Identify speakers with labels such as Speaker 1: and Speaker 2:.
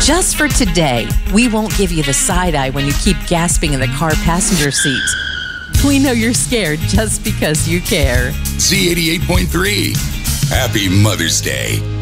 Speaker 1: Just for today, we won't give you the side eye when you keep gasping in the car passenger seat. We know you're scared just because you care.
Speaker 2: Z88.3. Happy Mother's Day.